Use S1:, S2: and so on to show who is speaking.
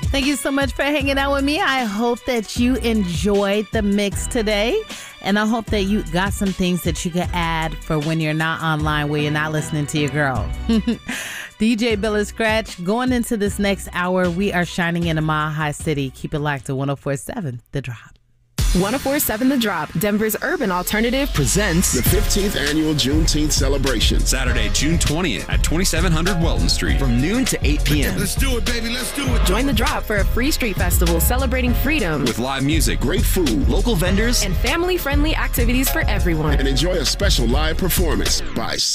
S1: Thank you so much for hanging out with me. I hope that you enjoyed the mix today. And I hope that you got some things that you could add for when you're not online, where you're not listening to your girl. DJ Billa Scratch, going into this next hour, we are shining in a Mile High City. Keep it locked to 104.7 The Drop.
S2: 104.7 The Drop, Denver's urban alternative,
S3: presents
S4: the 15th annual Juneteenth celebration.
S3: Saturday, June 20th at 2700 Welton Street from noon to 8 p.m.
S4: Let's do it, baby. Let's do it.
S2: Join The Drop for a free street festival celebrating freedom
S3: with live music,
S4: great food,
S3: local vendors,
S2: and family-friendly activities for everyone.
S4: And enjoy a special live performance by